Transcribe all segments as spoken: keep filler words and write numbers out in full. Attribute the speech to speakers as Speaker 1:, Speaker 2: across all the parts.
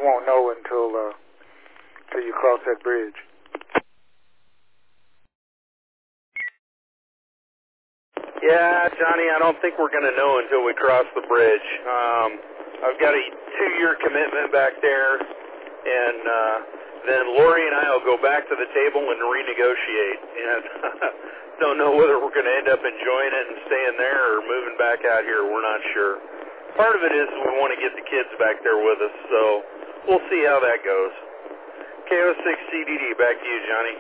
Speaker 1: won't know until uh, until you cross that bridge.
Speaker 2: Yeah, Johnny, I don't think we're going to know until we cross the bridge. Um, I've got a two-year commitment back there, and uh, then Lori and I will go back to the table and renegotiate. And don't know whether we're going to end up enjoying it and staying there or moving back out here. We're not sure. Part of it is we want to get the kids back there with us, so we'll see how that goes. K O six C D D, back to you, Johnny.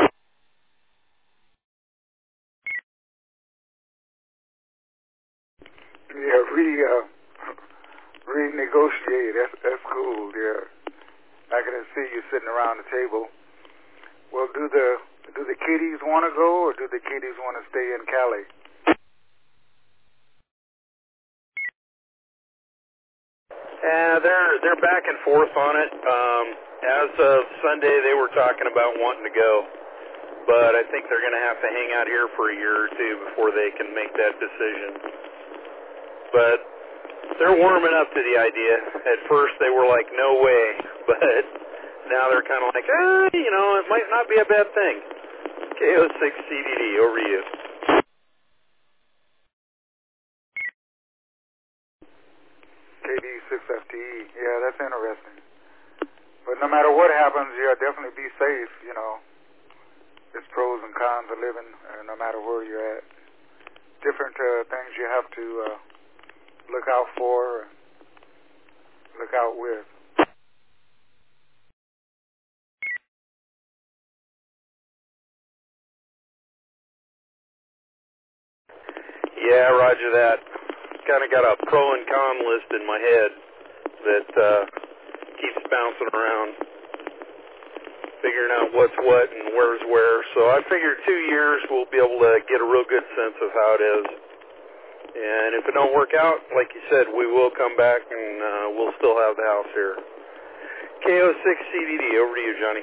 Speaker 1: Yeah, re uh, renegotiate. That's that's cool. Yeah, I can see you sitting around the table. Well, do the do the kiddies want to go, or do the kiddies want to stay in Cali?
Speaker 2: Uh, they're they're back and forth on it. Um, as of Sunday, they were talking about wanting to go, but I think they're going to have to hang out here for a year or two before they can make that decision. But they're warming up to the idea. At first, they were like, "No way," but now they're kind of like, "Ah, you know, it might not be a bad thing." K O six C D D, over to you.
Speaker 1: K D six F T E. Yeah, that's interesting. But no matter what happens, yeah, definitely be safe. You know, there's pros and cons of living, uh, no matter where you're at. Different uh, things you have to uh, look out for, look out with.
Speaker 2: Yeah, roger that. Kind of got a pro and con list in my head that uh, keeps bouncing around, figuring out what's what and where's where. So I figure two years we'll be able to get a real good sense of how it is. And if it don't work out, like you said, we will come back and uh, we'll still have the house here. K O six C D D, over to you, Johnny.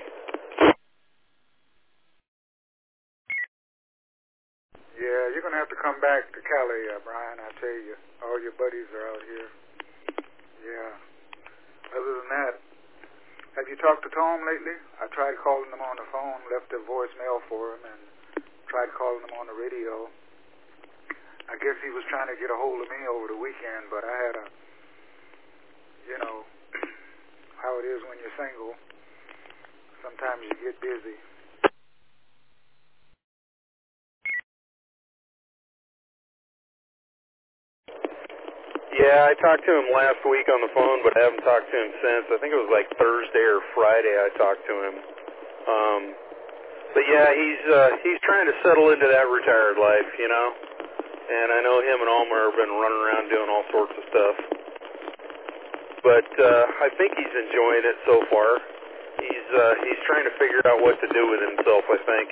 Speaker 1: Yeah, you're going to have to come back to Cali, uh, Brian, I tell you. All your buddies are out here. Yeah. Other than that, have you talked to Tom lately? I tried calling him on the phone, left a voicemail for him, and tried calling him on the radio. I guess he was trying to get a hold of me over the weekend, but I had a, you know, how it is when you're single. Sometimes you get busy.
Speaker 2: Yeah, I talked to him last week on the phone, but I haven't talked to him since. I think it was like Thursday or Friday I talked to him. Um, but yeah, he's uh, he's trying to settle into that retired life, you know. And I know him and Alma have been running around doing all sorts of stuff. But uh, I think he's enjoying it so far. He's uh, he's trying to figure out what to do with himself, I think.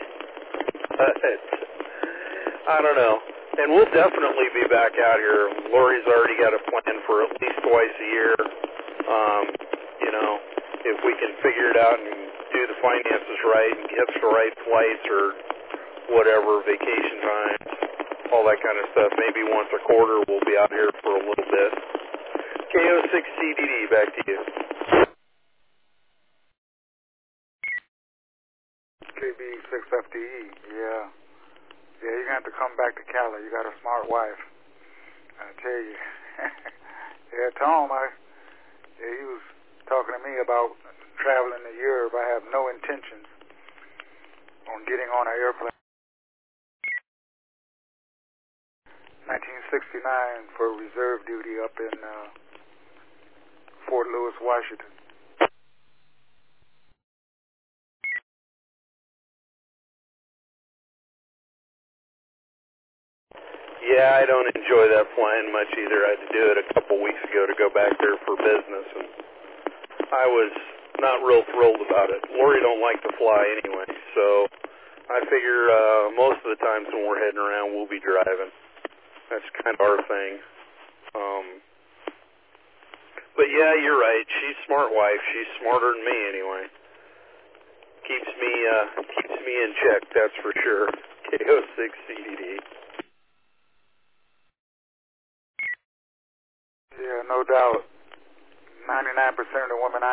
Speaker 2: I don't know. And we'll definitely be back out here. Lori's already got a plan for at least twice a year. Um, you know, if we can figure it out and do the finances right and get the right flights or whatever, vacation times, all that kind of stuff. Maybe once a quarter we'll be out here for a little bit. K O six C D D, back to you.
Speaker 1: K B six F T E, yeah. Yeah, you're going to have to come back to Cali. You got a smart wife. I tell you. Yeah, Tom, I, yeah, he was talking to me about traveling to Europe. I have no intentions on getting on an airplane. nineteen sixty-nine for reserve duty up in uh, Fort Lewis, Washington.
Speaker 2: Yeah, I don't enjoy that flying much either. I had to do it a couple weeks ago to go back there for business, and I was not real thrilled about it. Lori don't like to fly anyway, so I figure uh, most of the times when we're heading around, we'll be driving. That's kind of our thing. Um, but yeah, you're right. She's a smart wife. She's smarter than me anyway. Keeps me uh, keeps me in check, that's for sure. K O six C D D.
Speaker 1: Yeah, no doubt. ninety-nine percent of the women I